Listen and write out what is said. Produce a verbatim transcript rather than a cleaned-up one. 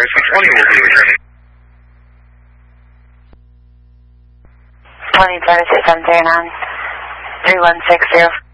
S one twenty will be returning. twenty, seven six seven zero nine, three one six zero.